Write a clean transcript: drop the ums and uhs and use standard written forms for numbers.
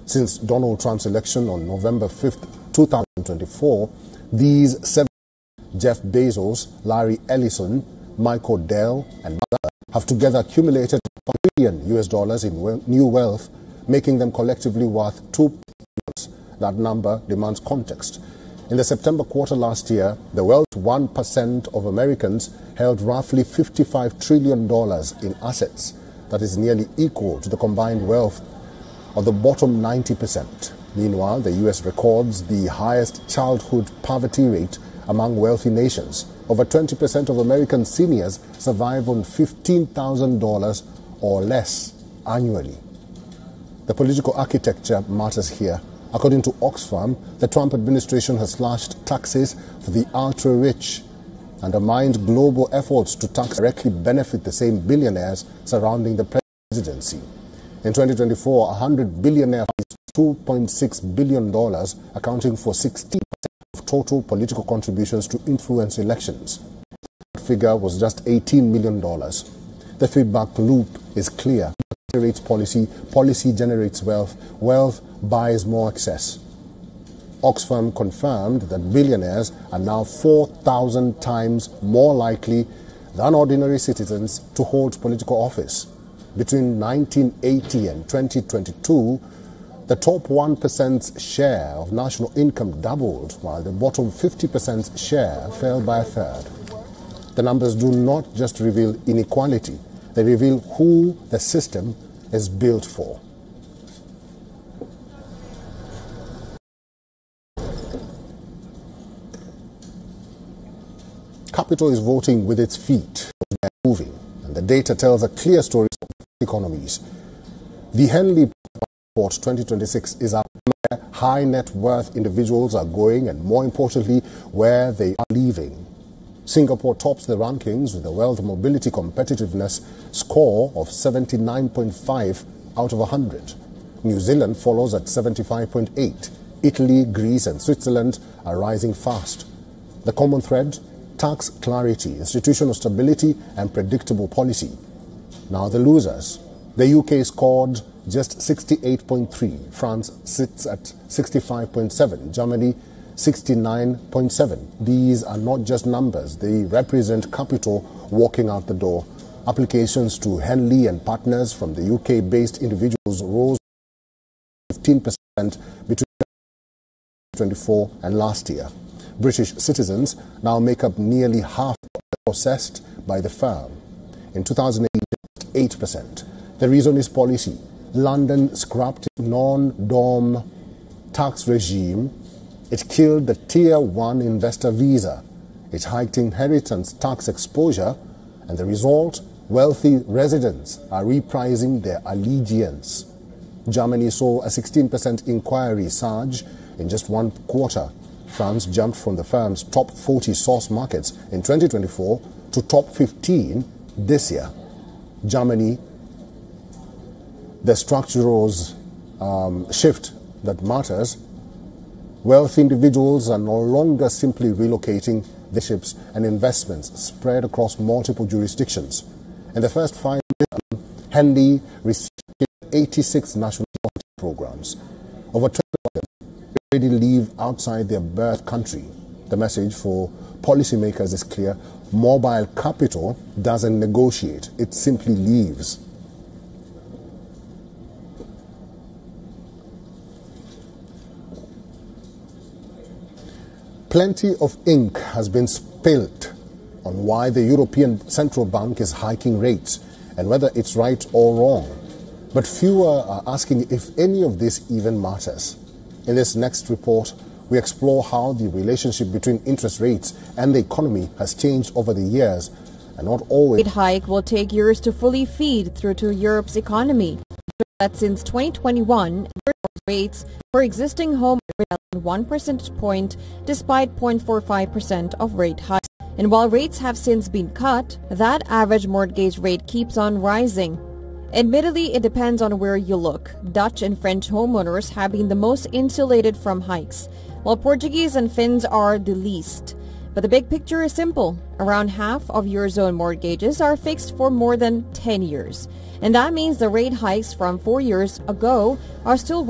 Since Donald Trump's election on November 5th, 2024, these seven, Jeff Bezos, Larry Ellison, Michael Dell, and others have together accumulated $1 billion in new wealth, making them collectively worth $2 billion. That number demands context. In the September quarter last year, the wealth 1% of Americans held roughly $55 trillion in assets. That is nearly equal to the combined wealth of the bottom 90%. Meanwhile, the U.S. records the highest childhood poverty rate among wealthy nations. Over 20% of American seniors survive on $15,000 or less annually. The political architecture matters here. According to Oxfam, the Trump administration has slashed taxes for the ultra-rich, undermined global efforts to tax directly benefit the same billionaires surrounding the presidency. In 2024, 100 billionaires raised $2.6 billion, accounting for 16% of total political contributions to influence elections. That figure was just $18 million. The feedback loop is clear. Generates policy, policy generates wealth, wealth buys more access. Oxfam confirmed that billionaires are now 4,000 times more likely than ordinary citizens to hold political office. Between 1980 and 2022, the top 1%'s share of national income doubled, while the bottom 50%'s share fell by a third. The numbers do not just reveal inequality, they reveal who the system is built for. Capital is voting with its feet, moving, and the data tells a clear story of economies. The Henley Report 2026 is up where high net worth individuals are going and, more importantly, where they are leaving. Singapore tops the rankings with a wealth mobility competitiveness score of 79.5 out of 100. New Zealand follows at 75.8. Italy, Greece and Switzerland are rising fast. The common thread? Tax clarity, institutional stability and predictable policy. Now the losers. The UK scored just 68.3. France sits at 65.7. Germany 69.7. These are not just numbers. They represent capital walking out the door. Applications to Henley and partners from the UK-based individuals rose 15% between 2024 and last year. British citizens now make up nearly half processed by the firm. In 2008, 8%. The reason is policy. London scrapped non-dom tax regime. It killed the Tier 1 investor visa. It hiked inheritance tax exposure, and the result, wealthy residents are reprising their allegiance. Germany saw a 16% inquiry surge in just one quarter. France jumped from the firm's top 40 source markets in 2024 to top 15 this year. Germany, the structural shift that matters. Wealthy individuals are no longer simply relocating their ships and investments spread across multiple jurisdictions. In the first 5 years, Henley received 86 national programs. Over 20 of them already live outside their birth country. The message for policymakers is clear. Mobile capital doesn't negotiate, it simply leaves. Plenty of ink has been spilled on why the European Central Bank is hiking rates and whether it's right or wrong. But fewer are asking if any of this even matters. In this next report, we explore how the relationship between interest rates and the economy has changed over the years and not always. Rate hike will take years to fully feed through to Europe's economy. That since 2021, rates for existing home are down 1 percentage point despite 0.45% of rate hikes. And while rates have since been cut, that average mortgage rate keeps on rising. Admittedly, it depends on where you look. Dutch and French homeowners have been the most insulated from hikes, while Portuguese and Finns are the least. But the big picture is simple. Around half of Eurozone mortgages are fixed for more than 10 years. And that means the rate hikes from 4 years ago are still